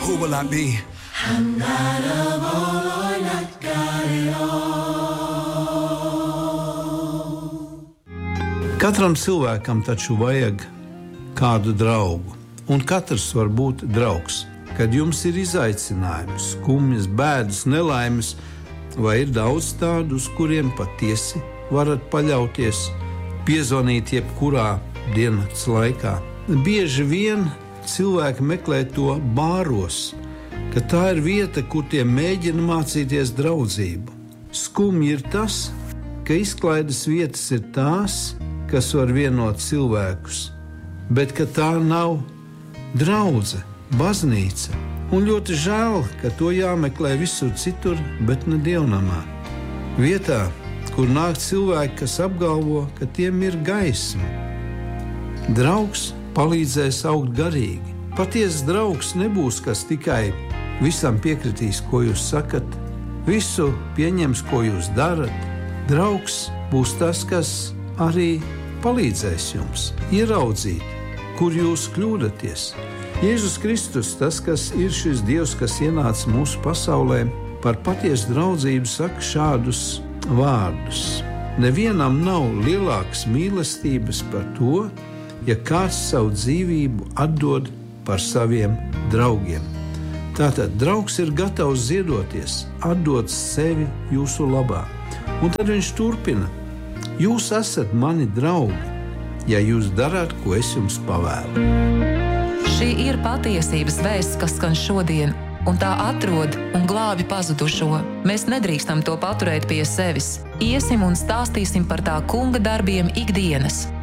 who will I be? I'm not of all or not got it all. Katram cilvēkam taču vajag kādu draugu, un katrs var būt draugs. Kad jums ir izaicinājumi, skumjas, bēdas, nelaimes, vai ir daudz tādu, uz kuriem patiesi varat paļauties, piezvanīt jebkurā diennakts laikā. Bieži vien cilvēki meklē to bāros, ka tā ir vieta, kur tie mēģina mācīties draudzību. Skumji ir tas, ka izklaides vietas ir tās, kas var vienot cilvēkus, bet ka tā nav draudze, baznīca. Un ļoti žēl, ka to jāmeklē visur citur, bet ne dievnamā. Vietā, kur nāk cilvēki, kas apgalvo, ka tiem ir gaisma. Draugs palīdzēs augt garīgi. Patiesas draugs nebūs, kas tikai visam piekritīs, ko jūs sakat, visu pieņems, ko jūs darat. Draugs būs tas, kas arī palīdzēs jums ieraudzīt, kur jūs kļūdaties. Jēzus Kristus, tas, kas ir šis Dievs, kas ienāca mūsu pasaulē, par patiesu draudzību saka šādus vārdus. Nevienam nav lielākas mīlestības par to, ja kāds savu dzīvību atdod par saviem draugiem. Tātad draugs ir gatavs ziedoties, atdot sevi jūsu labā. Un tad viņš turpina: jūs esat mani draugi, ja jūs darāt, ko es jums pavēlu. Šī ir patiesības vēsts, kas skan šodien, un tā atrod un glābi pazudušo. Mēs nedrīkstam to paturēt pie sevis. Iesim un stāstīsim par tā kunga darbiem ikdienas.